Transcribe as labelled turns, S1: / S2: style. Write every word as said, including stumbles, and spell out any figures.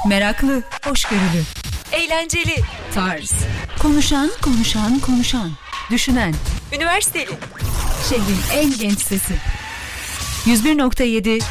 S1: Meraklı, hoşgörülü,
S2: Eğlenceli,
S1: tarz, konuşan, konuşan, konuşan, düşünen,
S2: üniversiteli.
S1: şehrin en genç sesi. yüz bir nokta yedi